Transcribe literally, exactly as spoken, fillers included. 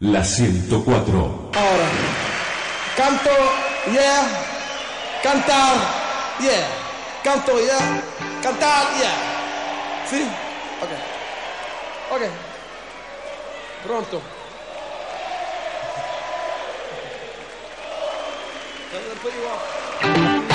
La ciento cuatro. Ahora, canto, yeah, cantar, yeah, canto, yeah, cantar, yeah. ¿Sí? Ok. Ok. Pronto. Después igual.